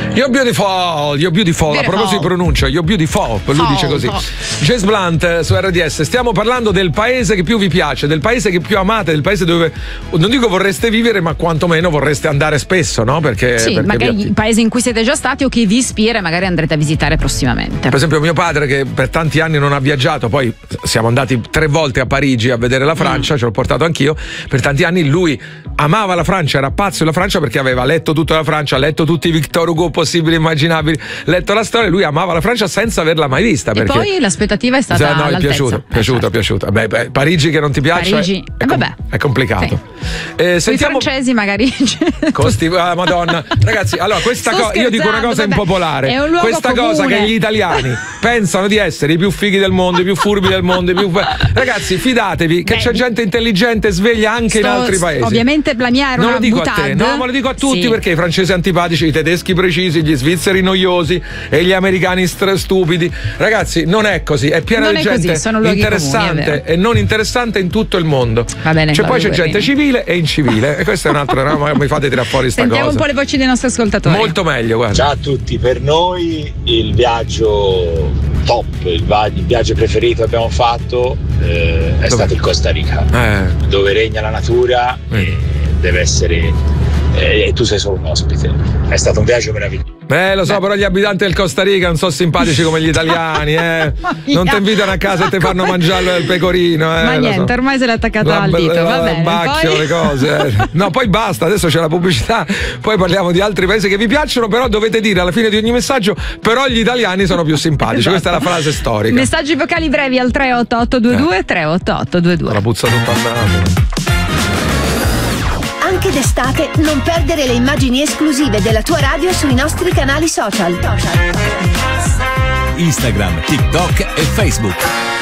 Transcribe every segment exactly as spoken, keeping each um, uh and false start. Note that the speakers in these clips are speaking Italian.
You're beautiful, you're beautiful. A proposito di pronuncia, you're beautiful, lui dice così. James Blunt su R D S. Stiamo parlando del paese che più vi piace, del paese che più amate, del paese dove non dico vorreste vivere, ma quantomeno vorreste andare spesso, no? Perché, sì, perché magari vi... il paese in cui siete già stati o che vi ispira e magari andrete a visitare prossimamente. Per esempio mio padre, che per tanti anni non ha viaggiato, poi siamo andati tre volte a Parigi a vedere la Francia, mm. ce l'ho portato anch'io. Per tanti anni lui amava la Francia, era pazzo della Francia perché aveva letto tutta la Francia, ha letto tutti i Victor Hugo possibili e immaginabili, letto la storia. Lui amava la Francia senza averla mai vista. E perché... poi l'aspettativa è stata no, è piaciuto, eh, piaciuto, certo. piaciuto. Beh, beh, Parigi che non ti piace Parigi, è, eh, com- vabbè. è complicato. Sì. Eh, sentiamo... I francesi magari Costi... ah, Madonna. Ragazzi, allora questa cosa, io dico una cosa vabbè. impopolare. È un luogo questa comune. cosa che gli italiani pensano di essere i più fighi del mondo, i più furbi del mondo, i più... Ragazzi, fidatevi che Beh, c'è gente intelligente sveglia anche sto, in altri paesi. Ovviamente blamiare non una lo dico butade. a te, no, ma lo dico a tutti, sì. perché i francesi antipatici, i tedeschi precisi, gli svizzeri noiosi e gli americani stra- stupidi. Ragazzi, non è così, è piena non di è gente così, sono luoghi interessante comuni, e non interessante in tutto il mondo. Va bene, cioè, poi c'è guerrino. gente civile e incivile, e questa è un'altra, no, mi fate tirare fuori sta Sentiamo cosa. un po' le voci dei nostri ascoltatori. Molto meglio, guarda. Ciao a tutti, per noi il viaggio top, il, va- il viaggio preferito che abbiamo fatto eh, è Dove? stato il Costa Rica, Eh. dove regna la natura e deve essere eh, e tu sei solo un ospite. È stato un viaggio meraviglioso. Eh, lo so, Beh. però gli abitanti del Costa Rica non sono simpatici come gli italiani, eh. Non ti invitano a casa e ti fanno mangiare il pecorino, eh. Ma niente, so. ormai se l'è attaccata la, al dito, la, va la, bene. Bacchio, poi... le cose. Eh. No, poi basta, adesso c'è la pubblicità, poi parliamo di altri paesi che vi piacciono, però dovete dire alla fine di ogni messaggio, però gli italiani sono più simpatici. Esatto. Questa è la frase storica. Messaggi vocali brevi al tre otto otto due due eh. tre otto otto due due. La puzza tutta andata. Anche d'estate non perdere le immagini esclusive della tua radio sui nostri canali social. Instagram, TikTok e Facebook.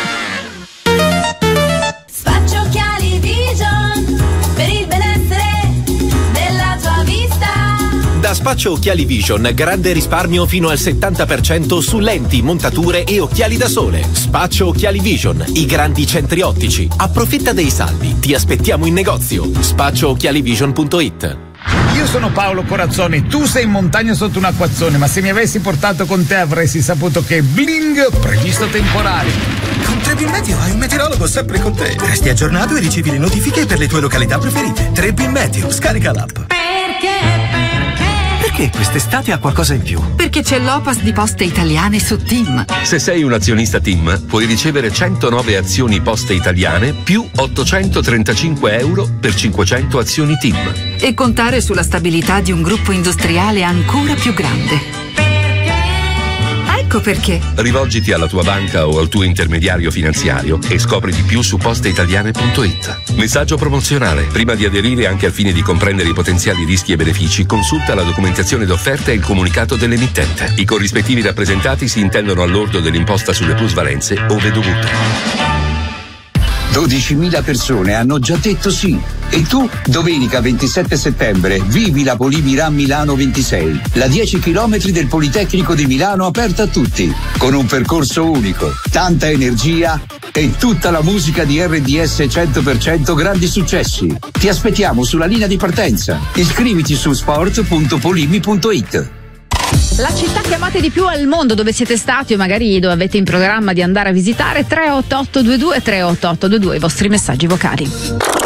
Spaccio Occhiali Vision per il benessere della tua vista. Da Spaccio Occhiali Vision, grande risparmio fino al settanta per cento su lenti, montature e occhiali da sole. Spaccio Occhiali Vision, i grandi centri ottici. Approfitta dei saldi, ti aspettiamo in negozio. spaccio occhiali vision punto it. Io sono Paolo Corazzoni, tu sei in montagna sotto un acquazzone, ma se mi avessi portato con te avresti saputo che bling, previsto temporale. Con tre B Meteo hai un meteorologo sempre con te. Resti aggiornato e ricevi le notifiche per le tue località preferite. tre B Meteo, scarica l'app. Perché? Perché quest'estate ha qualcosa in più? Perché c'è l'Opas di Poste Italiane su TIM. Se sei un azionista TIM, puoi ricevere centonove azioni Poste Italiane più ottocentotrentacinque euro per cinquecento azioni TIM. E contare sulla stabilità di un gruppo industriale ancora più grande. Ecco perché. Rivolgiti alla tua banca o al tuo intermediario finanziario e scopri di più su posteitaliane punto it. Messaggio promozionale. Prima di aderire, anche al fine di comprendere i potenziali rischi e benefici, consulta la documentazione d'offerta e il comunicato dell'emittente. I corrispettivi rappresentati si intendono al lordo dell'imposta sulle plusvalenze ove dovuto. dodicimila persone hanno già detto sì. E tu, domenica ventisette settembre, vivi la Polimiran Milano ventisei, la dieci chilometri del Politecnico di Milano aperta a tutti, con un percorso unico, tanta energia e tutta la musica di R D S cento per cento grandi successi. Ti aspettiamo sulla linea di partenza. Iscriviti su sport punto polimi punto it. La città che amate di più al mondo, dove siete stati o magari dove avete in programma di andare a visitare. Tre otto otto due due tre otto otto due due, i vostri messaggi vocali.